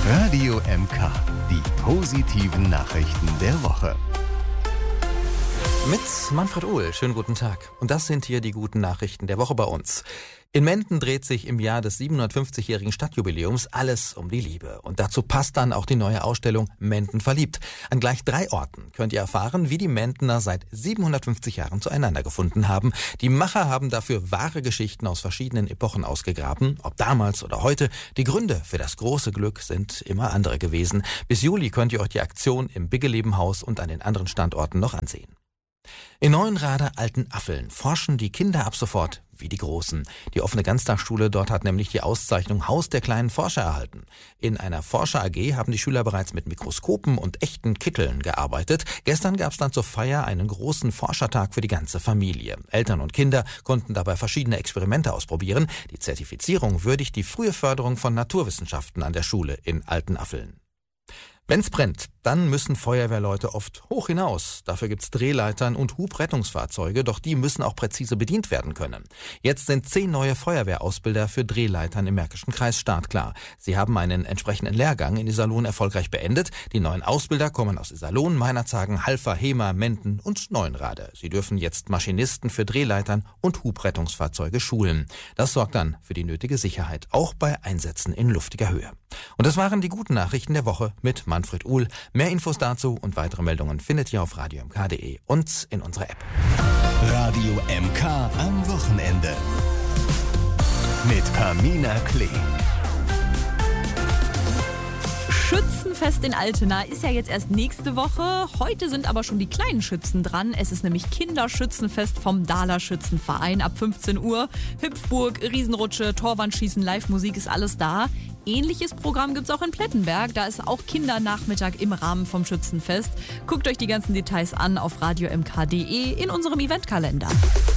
Radio MK, die positiven Nachrichten der Woche. Mit Manfred Uhl, schönen guten Tag. Und das sind hier die guten Nachrichten der Woche bei uns. In Menden dreht sich im Jahr des 750-jährigen Stadtjubiläums alles um die Liebe. Und dazu passt dann auch die neue Ausstellung Menden verliebt. An gleich 3 Orten könnt ihr erfahren, wie die Mendener seit 750 Jahren zueinander gefunden haben. Die Macher haben dafür wahre Geschichten aus verschiedenen Epochen ausgegraben. Ob damals oder heute, die Gründe für das große Glück sind immer andere gewesen. Bis Juli könnt ihr euch die Aktion im Biggeleben-Haus und an den anderen Standorten noch ansehen. In Neuenrade-Altenaffeln forschen die Kinder ab sofort wie die Großen. Die offene Ganztagsschule dort hat nämlich die Auszeichnung Haus der kleinen Forscher erhalten. In einer Forscher-AG haben die Schüler bereits mit Mikroskopen und echten Kitteln gearbeitet. Gestern gab es dann zur Feier einen großen Forschertag für die ganze Familie. Eltern und Kinder konnten dabei verschiedene Experimente ausprobieren. Die Zertifizierung würdigt die frühe Förderung von Naturwissenschaften an der Schule in Altenaffeln. Wenn's brennt, dann müssen Feuerwehrleute oft hoch hinaus. Dafür gibt's Drehleitern und Hubrettungsfahrzeuge, doch die müssen auch präzise bedient werden können. Jetzt sind 10 neue Feuerwehrausbilder für Drehleitern im Märkischen Kreis startklar. Sie haben einen entsprechenden Lehrgang in Iserlohn erfolgreich beendet. Die neuen Ausbilder kommen aus Iserlohn, Meinerzhagen, Halver, Hemer, Menden und Neuenrade. Sie dürfen jetzt Maschinisten für Drehleitern und Hubrettungsfahrzeuge schulen. Das sorgt dann für die nötige Sicherheit, auch bei Einsätzen in luftiger Höhe. Und das waren die guten Nachrichten der Woche mit Manfred Uhl. Mehr Infos dazu und weitere Meldungen findet ihr auf radiomk.de und in unserer App. Radio MK am Wochenende. Mit Pamina Klee. Schützenfest in Altena ist ja jetzt erst nächste Woche. Heute sind aber schon die kleinen Schützen dran. Es ist nämlich Kinderschützenfest vom Dahler Schützenverein ab 15 Uhr. Hüpfburg, Riesenrutsche, Torwandschießen, Live-Musik ist alles da. Ähnliches Programm gibt's auch in Plettenberg. Da ist auch Kindernachmittag im Rahmen vom Schützenfest. Guckt euch die ganzen Details an auf radiomk.de in unserem Eventkalender.